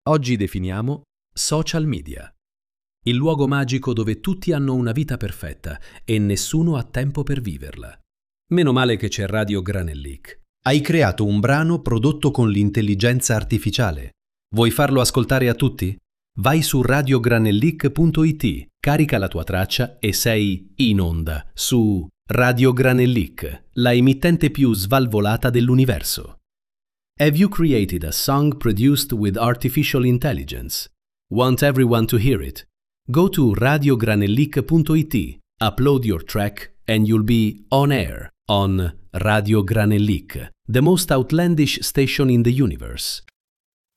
Oggi definiamo social media, il luogo magico dove tutti hanno una vita perfetta e nessuno ha tempo per viverla. Meno male che c'è Radio Granellic. Hai creato un brano prodotto con l'intelligenza artificiale. Vuoi farlo ascoltare a tutti? Vai su radiogranellic.it, carica la tua traccia e sei in onda su Radio Granellic, la emittente più svalvolata dell'universo. Have you created a song produced with artificial intelligence? Want everyone to hear it? Go to radiogranellic.it, upload your track and you'll be on air on Radio Granellic, the most outlandish station in the universe.